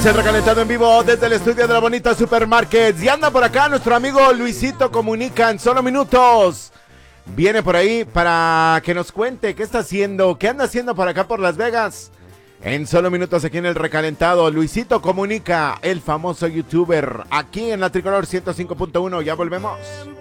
Se recalentado en vivo desde el estudio de la bonita Supermarkets. Y anda por acá nuestro amigo Luisito Comunica en solo minutos. Viene por ahí para que nos cuente qué está haciendo, qué anda haciendo por acá por Las Vegas. En solo minutos aquí en el recalentado, Luisito Comunica, el famoso youtuber, aquí en la Tricolor 105.1. Ya volvemos.